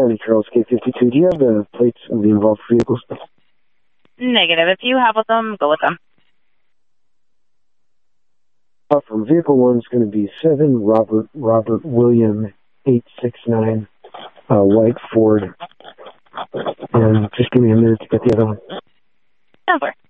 County, Charles K52. Do you have the plates of the involved vehicles? Negative. If you have with them, go with them. From vehicle 1 is going to be 7 Robert William 869 white Ford. And just give me a minute to get the other one. Over.